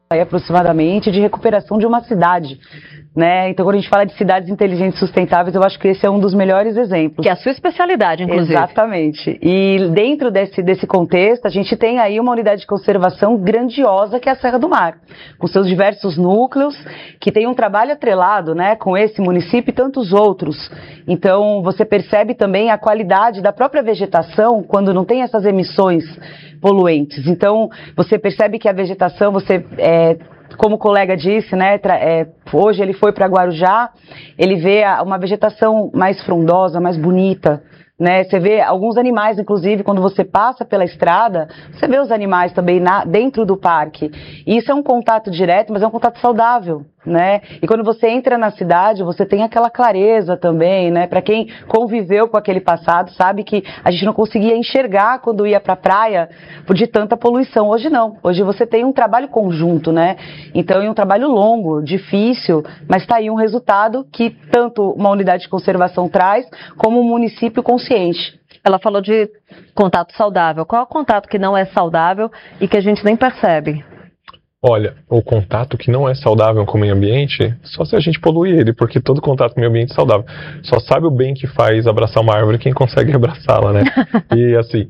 aí, aproximadamente, de recuperação de uma cidade. Né? Então, quando a gente fala de cidades inteligentes e sustentáveis, eu acho que esse é um dos melhores exemplos. Que é a sua especialidade, inclusive. Exatamente. E dentro desse contexto, a gente tem aí uma unidade de conservação grandiosa, que é a Serra do Mar, com seus diversos núcleos, que tem um trabalho atrelado, né, com esse município e tantos outros. Então, você percebe também a qualidade da própria vegetação quando não tem essas emissões poluentes. Então, você percebe que a vegetação, como o colega disse, né, hoje ele foi para Guarujá, ele vê uma vegetação mais frondosa, mais bonita, né? Você vê alguns animais, inclusive, quando você passa pela estrada, você vê os animais também dentro do parque. E isso é um contato direto, mas é um contato saudável, né? E quando você entra na cidade, você tem aquela clareza também, né? Para quem conviveu com aquele passado, sabe que a gente não conseguia enxergar quando ia para a praia de tanta poluição. Hoje não. Hoje você tem um trabalho conjunto, né? Então, é um trabalho longo, difícil, mas está aí um resultado que tanto uma unidade de conservação traz, como um município consciente. Ela falou de contato saudável. Qual é o contato que não é saudável e que a gente nem percebe? Olha, o contato que não é saudável com o meio ambiente, só se a gente poluir ele, porque todo contato com o meio ambiente é saudável. Só sabe o bem que faz abraçar uma árvore quem consegue abraçá-la, né? E assim,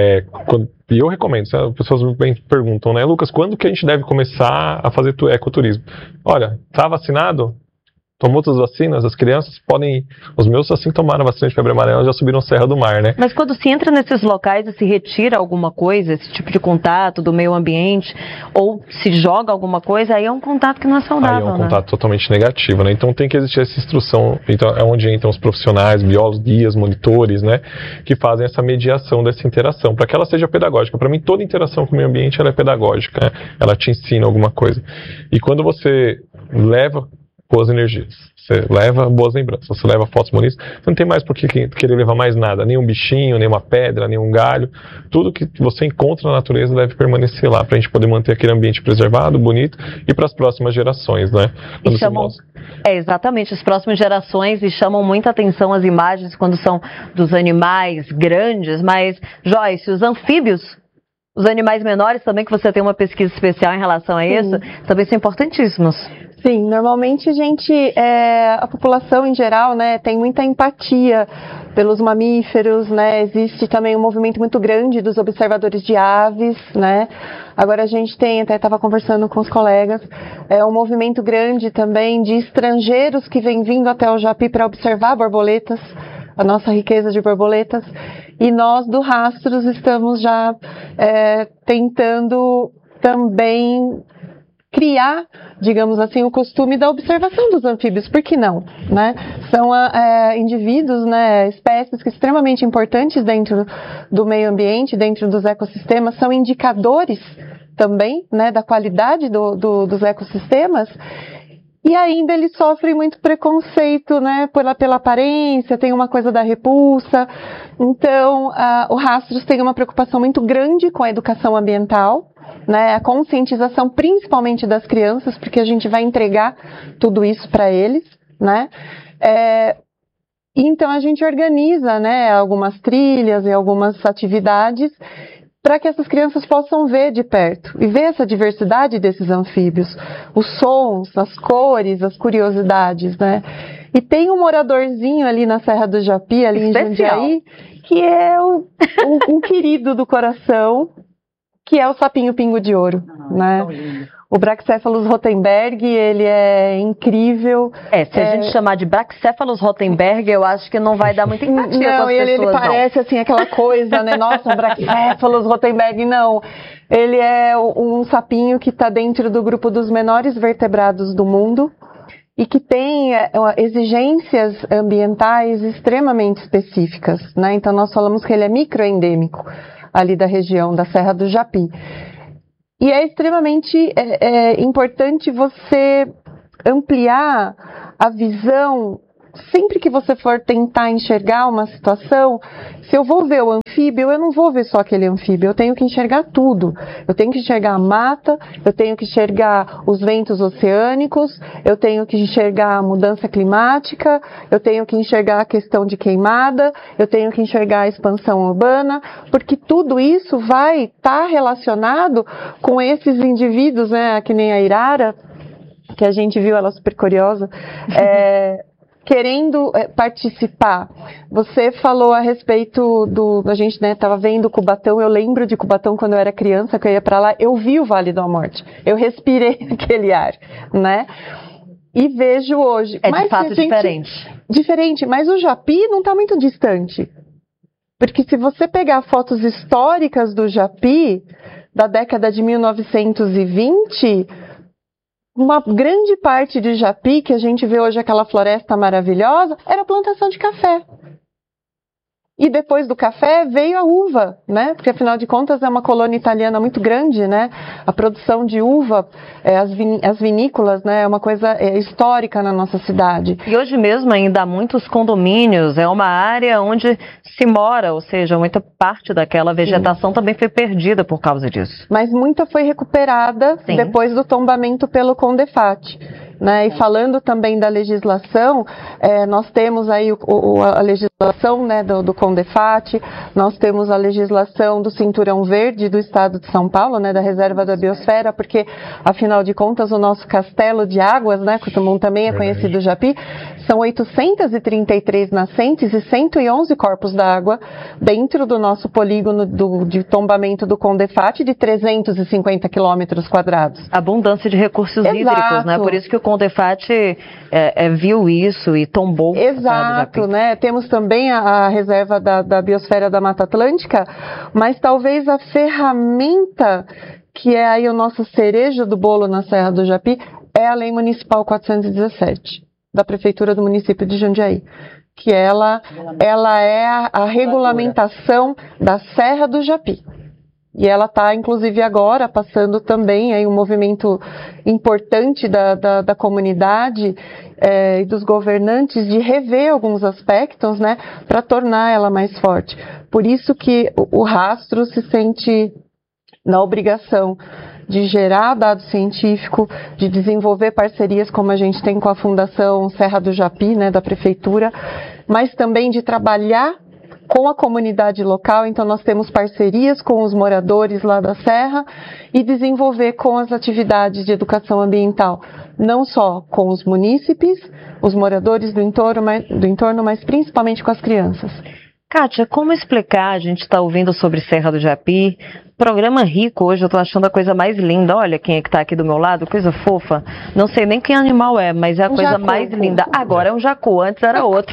e eu recomendo, as pessoas me perguntam, né, Lucas, quando que a gente deve começar a fazer ecoturismo? Olha, tá vacinado? Tomou todas as vacinas, as crianças podem ir. Os meus, assim, tomaram a vacina de febre amarela, já subiram Serra do Mar, né? Mas quando se entra nesses locais e se retira alguma coisa, esse tipo de contato do meio ambiente, ou se joga alguma coisa, aí é um contato que não é saudável, aí é um contato totalmente negativo, né? Então tem que existir essa instrução, então é onde entram os profissionais, biólogos, guias, monitores, né? Que fazem essa mediação dessa interação, para que ela seja pedagógica. Para mim, toda interação com o meio ambiente, ela é pedagógica, né? Ela te ensina alguma coisa. E quando você leva boas energias, você leva boas lembranças, você leva fotos bonitas, você não tem mais por que querer levar mais nada, nem um bichinho, nem uma pedra, nem um galho, tudo que você encontra na natureza deve permanecer lá, para a gente poder manter aquele ambiente preservado, bonito, e para as próximas gerações, né? Exatamente, as próximas gerações, e chamam muita atenção as imagens quando são dos animais grandes, mas, Joyce, os anfíbios, os animais menores também, que você tem uma pesquisa especial em relação a isso, também são importantíssimos. Sim, normalmente a população em geral, né, tem muita empatia pelos mamíferos, né, existe também um movimento muito grande dos observadores de aves, né, agora a gente tem, até estava conversando com os colegas, um movimento grande também de estrangeiros que vêm vindo até o Japi para observar borboletas, a nossa riqueza de borboletas, e nós do Rastros estamos já tentando também criar, digamos assim, o costume da observação dos anfíbios, por que não, né? São indivíduos, né, espécies que extremamente importantes dentro do meio ambiente, dentro dos ecossistemas, são indicadores também, né, da qualidade dos ecossistemas, e ainda eles sofrem muito preconceito, né, pela aparência, tem uma coisa da repulsa. Então, o Rastros tem uma preocupação muito grande com a educação ambiental, né, a conscientização principalmente das crianças, porque a gente vai entregar tudo isso para eles, né? Então a gente organiza, né, algumas trilhas e algumas atividades para que essas crianças possam ver de perto e ver essa diversidade desses anfíbios, os sons, as cores, as curiosidades, né? E tem um moradorzinho ali na Serra do Japi, ali em Jundiaí, que é um querido do coração, que é o sapinho pingo de ouro, né? O Brachycephalus rothenberg, ele é incrível. Se a gente chamar de Brachycephalus rothenberg, eu acho que não vai dar muita empatia. Não, ele parece assim aquela coisa, né? Nossa, Brachycephalus rothenberg, não. Ele é um sapinho que está dentro do grupo dos menores vertebrados do mundo e que tem exigências ambientais extremamente específicas, né? Então nós falamos que ele é microendêmico ali da região da Serra do Japi. E é extremamente importante você ampliar a visão sempre que você for tentar enxergar uma situação, se eu vou ver o anfíbio, eu não vou ver só aquele anfíbio, eu tenho que enxergar tudo. Eu tenho que enxergar a mata, eu tenho que enxergar os ventos oceânicos, eu tenho que enxergar a mudança climática, eu tenho que enxergar a questão de queimada, eu tenho que enxergar a expansão urbana, porque tudo isso vai estar relacionado com esses indivíduos, né, que nem a Irara, que a gente viu, ela super curiosa, querendo participar. Você falou a respeito a gente, né, estava vendo Cubatão, eu lembro de Cubatão quando eu era criança, que eu ia para lá, eu vi o Vale da Morte, eu respirei aquele ar, né? E vejo hoje. É de fato diferente. Diferente, mas o Japi não está muito distante. Porque se você pegar fotos históricas do Japi, da década de 1920, uma grande parte de Japi, que a gente vê hoje aquela floresta maravilhosa, era plantação de café. E depois do café veio a uva, né? Porque afinal de contas é uma colônia italiana muito grande, né? A produção de uva, as vinícolas, né? É uma coisa histórica na nossa cidade. E hoje mesmo ainda há muitos condomínios, é uma área onde se mora, ou seja, muita parte daquela vegetação também foi perdida por causa disso. Mas muita foi recuperada depois do tombamento pelo Condefat. Né? E falando também da legislação, nós temos aí a legislação, né, do Condefat, nós temos a legislação do Cinturão Verde do Estado de São Paulo, né, da Reserva da Biosfera, porque, afinal de contas, o nosso castelo de águas, né, que também é conhecido Japi, são 833 nascentes e 111 corpos d'água dentro do nosso polígono de tombamento do Condefat de 350 quilômetros quadrados. Abundância de recursos hídricos, né? Por isso que o Condefat viu isso e tombou. Exato, né? Temos também a reserva da Biosfera da Mata Atlântica, mas talvez a ferramenta que é aí o nosso cereja do bolo na Serra do Japi é a Lei Municipal 417. Da Prefeitura do município de Jundiaí, que ela é a regulamentação da Serra do Japi. E ela está, inclusive, agora passando também aí um movimento importante da comunidade e dos governantes de rever alguns aspectos, né, para tornar ela mais forte. Por isso que o Rastro se sente na obrigação de gerar dado científico, de desenvolver parcerias como a gente tem com a Fundação Serra do Japi, né, da Prefeitura, mas também de trabalhar com a comunidade local. Então nós temos parcerias com os moradores lá da Serra e desenvolver com as atividades de educação ambiental, não só com os munícipes, os moradores do entorno, mas principalmente com as crianças. Kátia, como explicar? A gente está ouvindo sobre Serra do Japi, programa rico hoje, eu estou achando a coisa mais linda. Olha quem é que está aqui do meu lado, coisa fofa. Não sei nem que animal é, mas é a coisa mais linda. Agora é um jacu, antes era outro.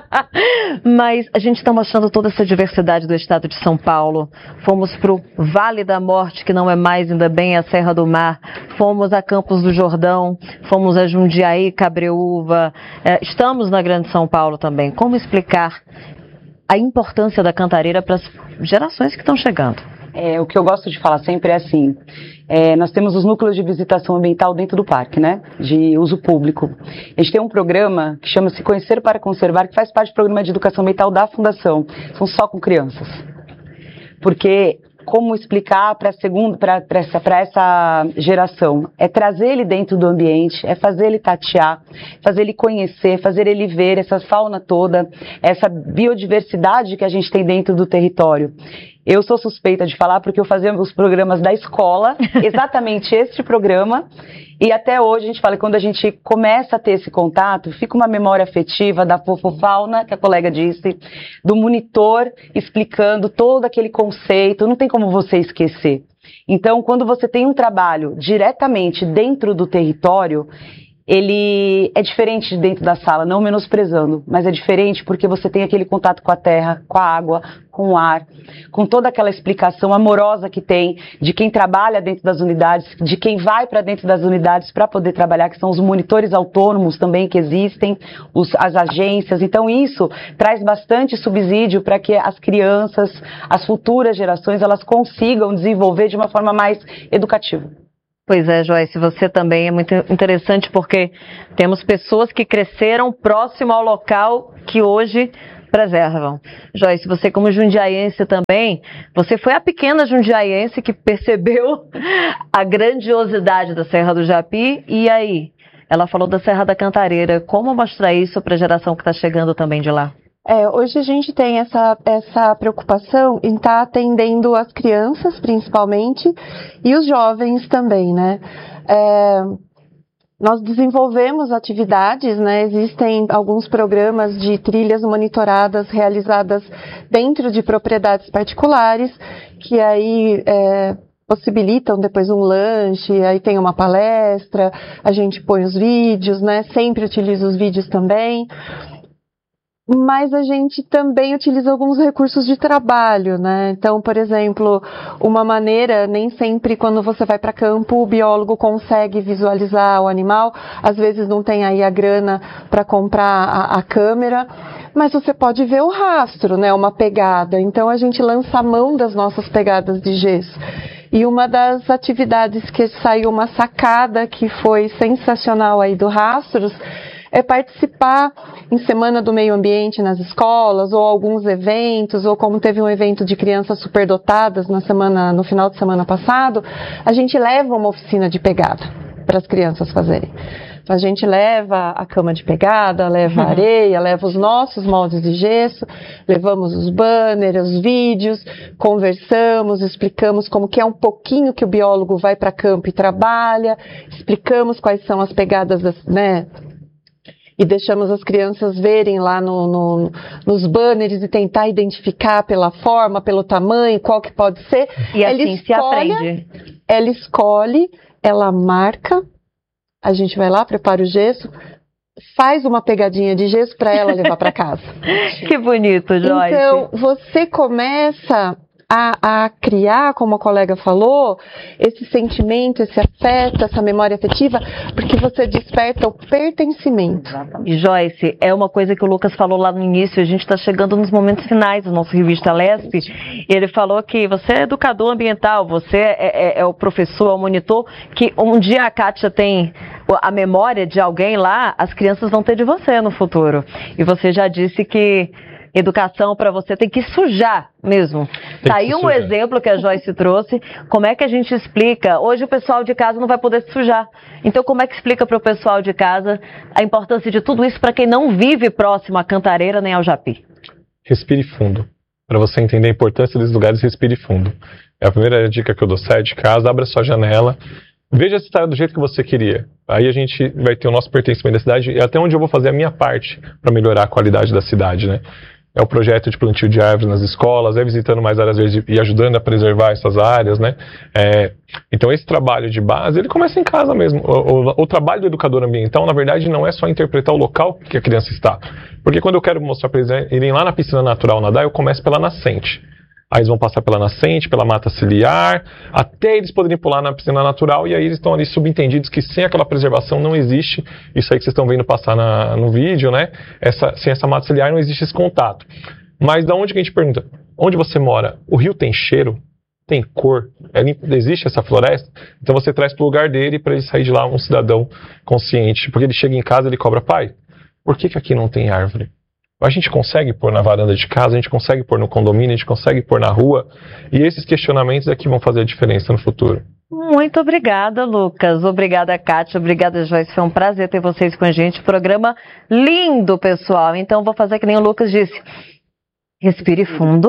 Mas a gente está mostrando toda essa diversidade do estado de São Paulo. Fomos para o Vale da Morte, que não é mais, ainda bem, a Serra do Mar. Fomos a Campos do Jordão, fomos a Jundiaí, Cabreúva. Estamos na Grande São Paulo também. Como explicar a importância da Cantareira para as gerações que estão chegando? O que eu gosto de falar sempre é assim, nós temos os núcleos de visitação ambiental dentro do parque, né, de uso público. A gente tem um programa que chama-se Conhecer para Conservar, que faz parte do programa de educação ambiental da Fundação, são só com crianças. Porque como explicar para essa geração? É trazer ele dentro do ambiente, é fazer ele tatear, fazer ele conhecer, fazer ele ver essa fauna toda, essa biodiversidade que a gente tem dentro do território. Eu sou suspeita de falar porque eu fazia os programas da escola, exatamente este programa, e até hoje a gente fala que quando a gente começa a ter esse contato, fica uma memória afetiva da fofofauna, que a colega disse, do monitor explicando todo aquele conceito, não tem como você esquecer. Então, quando você tem um trabalho diretamente dentro do território, ele é diferente de dentro da sala, não menosprezando, mas é diferente porque você tem aquele contato com a terra, com a água, com o ar, com toda aquela explicação amorosa que tem de quem trabalha dentro das unidades, de quem vai para dentro das unidades para poder trabalhar, que são os monitores autônomos também que existem, as agências. Então isso traz bastante subsídio para que as crianças, as futuras gerações, elas consigam desenvolver de uma forma mais educativa. Pois é, Joyce, você também é muito interessante porque temos pessoas que cresceram próximo ao local que hoje preservam. Joyce, você como jundiaiense também, você foi a pequena jundiaiense que percebeu a grandiosidade da Serra do Japi, e aí? Ela falou da Serra da Cantareira, como mostrar isso para a geração que está chegando também de lá? Hoje a gente tem essa preocupação em estar atendendo as crianças, principalmente, e os jovens também, né? Nós desenvolvemos atividades, né? Existem alguns programas de trilhas monitoradas realizadas dentro de propriedades particulares, que aí possibilitam depois um lanche, aí tem uma palestra, a gente põe os vídeos, né? Sempre utiliza os vídeos também. Mas a gente também utiliza alguns recursos de trabalho, né? Então, por exemplo, uma maneira, nem sempre quando você vai para campo o biólogo consegue visualizar o animal, às vezes não tem aí a grana para comprar a câmera, mas você pode ver o rastro, né? Uma pegada. Então a gente lança a mão das nossas pegadas de gesso. E uma das atividades que saiu uma sacada que foi sensacional aí do Rastros é participar em Semana do Meio Ambiente nas escolas, ou alguns eventos, ou como teve um evento de crianças superdotadas no final de semana passado, a gente leva uma oficina de pegada para as crianças fazerem. Então, a gente leva a cama de pegada, leva a areia, leva os nossos moldes de gesso, levamos os banners, os vídeos, conversamos, explicamos como que é um pouquinho que o biólogo vai para campo e trabalha, explicamos quais são as pegadas, né? E deixamos as crianças verem lá nos banners e tentar identificar pela forma, pelo tamanho, qual que pode ser. E assim se aprende. Ela escolhe, ela marca, a gente vai lá, prepara o gesso, faz uma pegadinha de gesso para ela levar para casa. Que bonito, Joyce. Então, você começa a criar, como a colega falou, esse sentimento, esse afeto, essa memória afetiva, porque você desperta o pertencimento. E Joyce, é uma coisa que o Lucas falou lá no início, a gente está chegando nos momentos finais do nosso Revista Lesp, ele falou que você é educador ambiental, você é o professor, é o monitor, que um dia a Kátia tem a memória de alguém lá, as crianças vão ter de você no futuro. E você já disse que educação para você tem que sujar mesmo. Tá aí um exemplo que a Joyce trouxe. Como é que a gente explica? Hoje o pessoal de casa não vai poder se sujar. Então como é que explica para o pessoal de casa a importância de tudo isso para quem não vive próximo à Cantareira nem ao Japi? Respire fundo. Para você entender a importância desses lugares, respire fundo. É a primeira dica que eu dou. Sai de casa, abra sua janela, veja se está do jeito que você queria. Aí a gente vai ter o nosso pertencimento da cidade e até onde eu vou fazer a minha parte para melhorar a qualidade da cidade, né? É o projeto de plantio de árvores nas escolas, é visitando mais áreas verdes e ajudando a preservar essas áreas, né? Então esse trabalho de base, ele começa em casa mesmo. O trabalho do educador ambiental, na verdade, não é só interpretar o local que a criança está. Porque quando eu quero mostrar para eles irem lá na piscina natural nadar, eu começo pela nascente. Aí eles vão passar pela nascente, pela mata ciliar, até eles poderem pular na piscina natural, e aí eles estão ali subentendidos que sem aquela preservação não existe isso aí que vocês estão vendo passar no vídeo, né? Sem essa mata ciliar não existe esse contato. Mas da onde que a gente pergunta? Onde você mora? O rio tem cheiro? Tem cor? Existe essa floresta? Então você traz para o lugar dele para ele sair de lá um cidadão consciente. Porque ele chega em casa e ele cobra, pai, por que aqui não tem árvore? A gente consegue pôr na varanda de casa, a gente consegue pôr no condomínio, a gente consegue pôr na rua. E esses questionamentos é que vão fazer a diferença no futuro. Muito obrigada, Lucas. Obrigada, Kátia. Obrigada, Joyce. Foi um prazer ter vocês com a gente. Programa lindo, pessoal. Então, vou fazer que nem o Lucas disse. Respire fundo.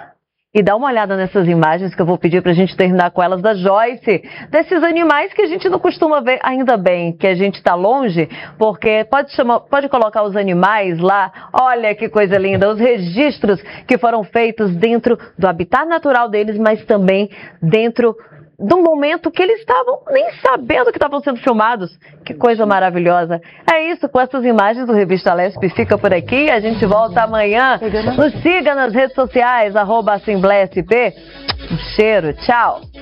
E dá uma olhada nessas imagens que eu vou pedir para a gente terminar com elas da Joyce, desses animais que a gente não costuma ver, ainda bem que a gente está longe, porque pode colocar os animais lá, olha que coisa linda, os registros que foram feitos dentro do habitat natural deles, mas também dentro do momento que eles estavam nem sabendo que estavam sendo filmados. Que coisa maravilhosa. É isso, com essas imagens do Revista Lesp fica por aqui. A gente volta amanhã. Nos siga nas redes sociais, @AssembleiaSP. Um cheiro, tchau.